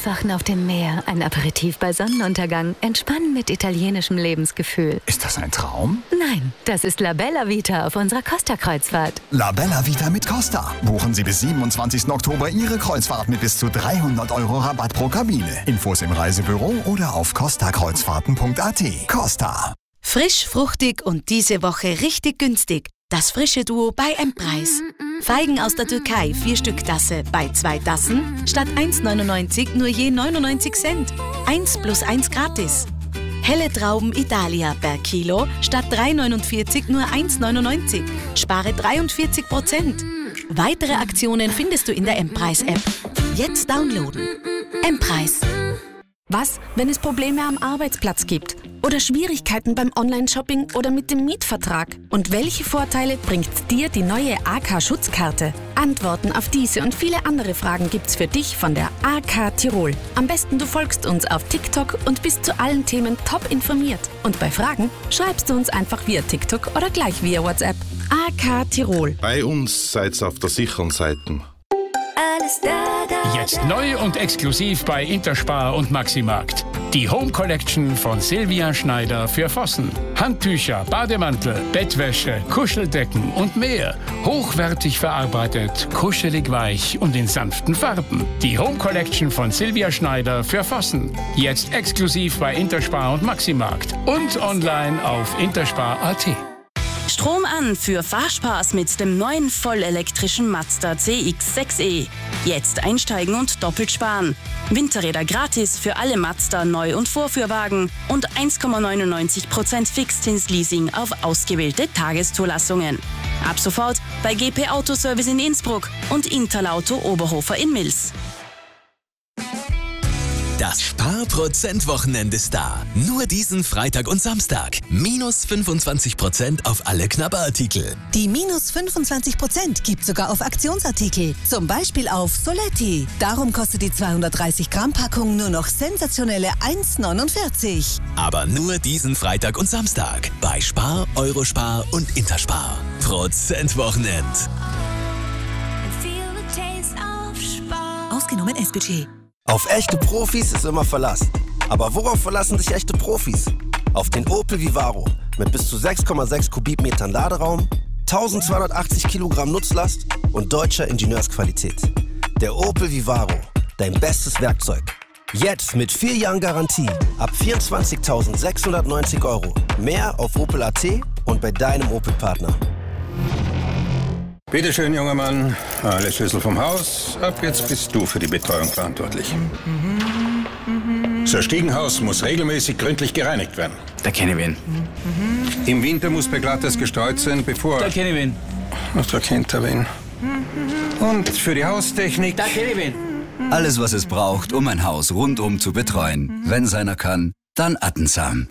Aufwachen auf dem Meer, ein Aperitif bei Sonnenuntergang, Entspannen mit italienischem Lebensgefühl. Ist das ein Traum? Nein, das ist La Bella Vita auf unserer Costa-Kreuzfahrt. La Bella Vita mit Costa. Buchen Sie bis 27. Oktober Ihre Kreuzfahrt mit bis zu 300 € Rabatt pro Kabine. Infos im Reisebüro oder auf costakreuzfahrten.at. Costa. Frisch, fruchtig und diese Woche richtig günstig. Das frische Duo bei M-Preis. Feigen aus der Türkei, 4 Stück Tasse bei 2 Tassen statt 1,99 nur je 99 Cent. 1 plus 1 gratis. Helle Trauben Italia per Kilo statt 3,49 nur 1,99. Spare 43%. Weitere Aktionen findest du in der M-Preis-App. Jetzt downloaden. M-Preis. Was, wenn es Probleme am Arbeitsplatz gibt? Oder Schwierigkeiten beim Online-Shopping oder mit dem Mietvertrag? Und welche Vorteile bringt dir die neue AK-Schutzkarte? Antworten auf diese und viele andere Fragen gibt's für dich von der AK Tirol. Am besten du folgst uns auf TikTok und bist zu allen Themen top informiert. Und bei Fragen schreibst du uns einfach via TikTok oder gleich via WhatsApp. AK Tirol. Bei uns seid's auf der sicheren Seite. Alles da. Jetzt neu und exklusiv bei Interspar und Maximarkt. Die Home Collection von Silvia Schneider für Vossen. Handtücher, Bademantel, Bettwäsche, Kuscheldecken und mehr. Hochwertig verarbeitet, kuschelig weich und in sanften Farben. Die Home Collection von Silvia Schneider für Vossen. Jetzt exklusiv bei Interspar und Maximarkt. Und online auf interspar.at. Strom an für Fahrspaß mit dem neuen vollelektrischen Mazda CX-6e. Jetzt einsteigen und doppelt sparen. Winterräder gratis für alle Mazda Neu- und Vorführwagen und 1,99% Fixzinsleasing auf ausgewählte Tageszulassungen. Ab sofort bei GP Autoservice in Innsbruck und Interlauto Oberhofer in Mils. Das Sparprozent-Wochenende ist da. Nur diesen Freitag und Samstag. Minus 25% auf alle Knabberartikel. Die minus 25% gibt sogar auf Aktionsartikel. Zum Beispiel auf Soletti. Darum kostet die 230 Gramm Packung nur noch sensationelle 1,49. Aber nur diesen Freitag und Samstag. Bei Spar, Eurospar und Interspar. Prozent-Wochenend. Ausgenommen S-Budget. Auf echte Profis ist immer Verlass. Aber worauf verlassen sich echte Profis? Auf den Opel Vivaro mit bis zu 6,6 Kubikmetern Laderaum, 1280 Kilogramm Nutzlast und deutscher Ingenieursqualität. Der Opel Vivaro, dein bestes Werkzeug. Jetzt mit 4 Jahren Garantie ab 24.690 €. Mehr auf opel.at und bei deinem Opel-Partner. Bitte schön, junger Mann. Alle Schlüssel vom Haus. Ab jetzt bist du für die Betreuung verantwortlich. Das Stiegenhaus muss regelmäßig gründlich gereinigt werden. Da kenne ich wen. Im Winter muss beglattes gestreut sein, bevor... Da kenne ich wen. Ach, da kennt er wen. Und für die Haustechnik... Da kenne ich wen. Alles, was es braucht, um ein Haus rundum zu betreuen. Wenn seiner kann, dann Attensam.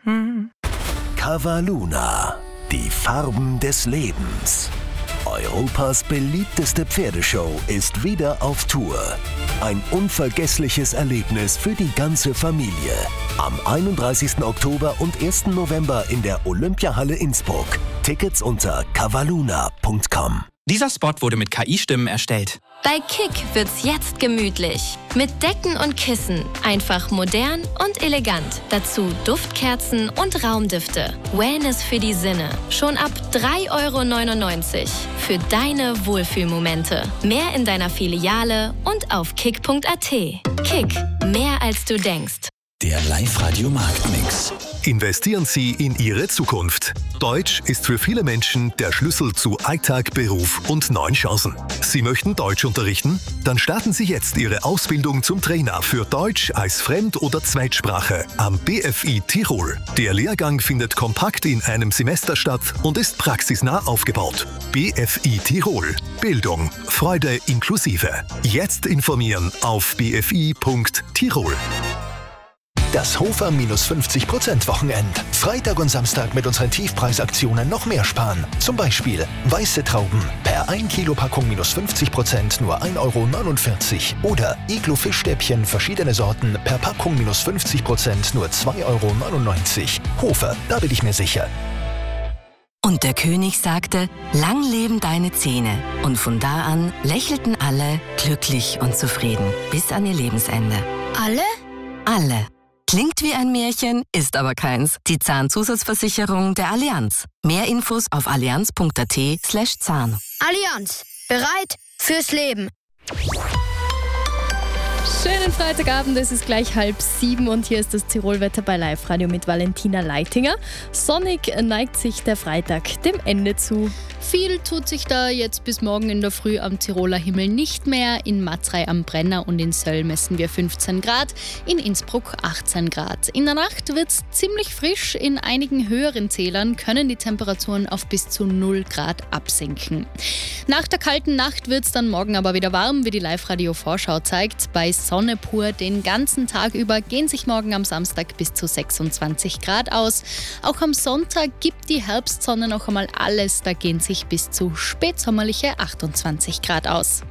Cavaluna, die Farben des Lebens. Europas beliebteste Pferdeshow ist wieder auf Tour. Ein unvergessliches Erlebnis für die ganze Familie. Am 31. Oktober und 1. November in der Olympiahalle Innsbruck. Tickets unter cavaluna.com. Dieser Spot wurde mit KI-Stimmen erstellt. Bei Kick wird's jetzt gemütlich. Mit Decken und Kissen. Einfach modern und elegant. Dazu Duftkerzen und Raumdüfte. Wellness für die Sinne. Schon ab 3,99 € für deine Wohlfühlmomente. Mehr in deiner Filiale und auf kick.at. Kick. Mehr als du denkst. Der Live-Radio-Marktmix. Investieren Sie in Ihre Zukunft. Deutsch ist für viele Menschen der Schlüssel zu Alltag, Beruf und neuen Chancen. Sie möchten Deutsch unterrichten? Dann starten Sie jetzt Ihre Ausbildung zum Trainer für Deutsch als Fremd- oder Zweitsprache am BFI Tirol. Der Lehrgang findet kompakt in einem Semester statt und ist praxisnah aufgebaut. BFI Tirol. Bildung, Freude inklusive. Jetzt informieren auf bfi.tirol. Das Hofer minus 50% Wochenend. Freitag und Samstag mit unseren Tiefpreisaktionen noch mehr sparen. Zum Beispiel weiße Trauben per 1 Kilo Packung minus 50% nur 1,49 €. Oder Iglo-Fischstäbchen verschiedene Sorten per Packung minus 50% nur 2,99 €. Hofer, da bin ich mir sicher. Und der König sagte, lang leben deine Zähne. Und von da an lächelten alle glücklich und zufrieden bis an ihr Lebensende. Alle? Alle. Klingt wie ein Märchen, ist aber keins. Die Zahnzusatzversicherung der Allianz. Mehr Infos auf allianz.at/Zahn. Allianz. Bereit fürs Leben. Schönen Freitagabend, es ist gleich 6:30 und hier ist das Tirolwetter bei Live-Radio mit Valentina Leitinger. Sonnig neigt sich der Freitag dem Ende zu. Viel tut sich da jetzt bis morgen in der Früh am Tiroler Himmel nicht mehr. In Matzrei am Brenner und in Söll messen wir 15 Grad, in Innsbruck 18 Grad. In der Nacht wird es ziemlich frisch. In einigen höheren Zählern können die Temperaturen auf bis zu 0 Grad absinken. Nach der kalten Nacht wird es dann morgen aber wieder warm, wie die Live-Radio-Vorschau zeigt. Bei Sonne pur den ganzen Tag über gehen sich morgen am Samstag bis zu 26 Grad aus. Auch am Sonntag gibt die Herbstsonne noch einmal alles, da gehen sich bis zu spätsommerliche 28 Grad aus.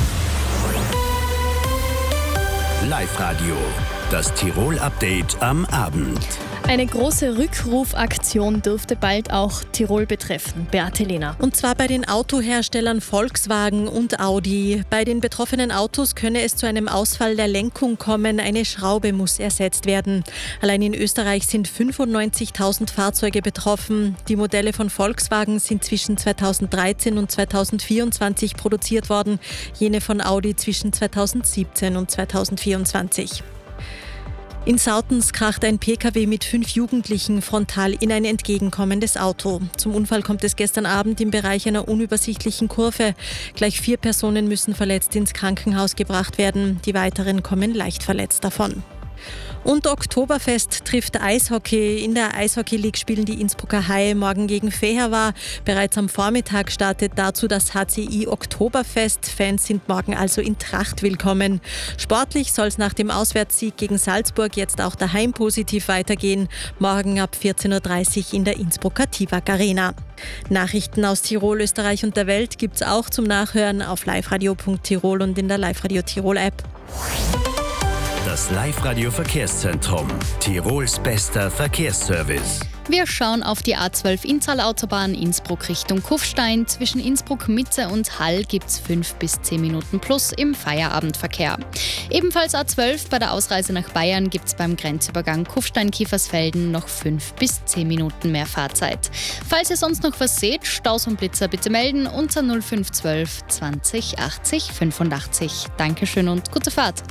Live-Radio, das Tirol-Update am Abend. Eine große Rückrufaktion dürfte bald auch Tirol betreffen. Beate Lehner. Und zwar bei den Autoherstellern Volkswagen und Audi. Bei den betroffenen Autos könne es zu einem Ausfall der Lenkung kommen. Eine Schraube muss ersetzt werden. Allein in Österreich sind 95.000 Fahrzeuge betroffen. Die Modelle von Volkswagen sind zwischen 2013 und 2024 produziert worden. Jene von Audi zwischen 2017 und 2024. In Sautens kracht ein Pkw mit 5 Jugendlichen frontal in ein entgegenkommendes Auto. Zum Unfall kommt es gestern Abend im Bereich einer unübersichtlichen Kurve. Gleich 4 Personen müssen verletzt ins Krankenhaus gebracht werden. Die weiteren kommen leicht verletzt davon. Und Oktoberfest trifft Eishockey. In der Eishockey League spielen die Innsbrucker Haie morgen gegen Fehervar. Bereits am Vormittag startet dazu das HCI Oktoberfest. Fans sind morgen also in Tracht willkommen. Sportlich soll es nach dem Auswärtssieg gegen Salzburg jetzt auch daheim positiv weitergehen. Morgen ab 14.30 Uhr in der Innsbrucker Tivak Arena. Nachrichten aus Tirol, Österreich und der Welt gibt's auch zum Nachhören auf liveradio.tirol und in der Live-Radio Tirol App. Das Live-Radio Verkehrszentrum. Tirols bester Verkehrsservice. Wir schauen auf die A12 Inntal-Autobahn Innsbruck Richtung Kufstein. Zwischen Innsbruck Mitte und Hall gibt es 5 bis 10 Minuten plus im Feierabendverkehr. Ebenfalls A12 bei der Ausreise nach Bayern gibt es beim Grenzübergang Kufstein-Kiefersfelden noch 5 bis 10 Minuten mehr Fahrzeit. Falls ihr sonst noch was seht, Staus und Blitzer bitte melden unter 0512 20 80 85. Dankeschön und gute Fahrt.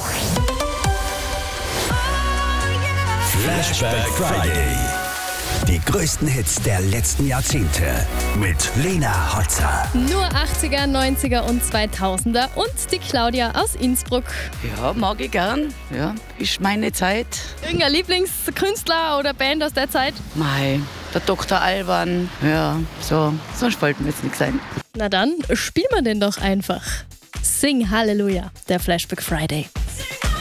Flashback Friday. Die größten Hits der letzten Jahrzehnte mit Lena Hotzer. Nur 80er, 90er und 2000er und die Claudia aus Innsbruck. Ja, mag ich gern. Ja, ist meine Zeit. Irgendein Lieblingskünstler oder Band aus der Zeit? Mei, der Dr. Alban. Ja, so. Sonst fällt mir jetzt nichts ein. Na dann, spielen wir den doch einfach. Sing Halleluja, der Flashback Friday.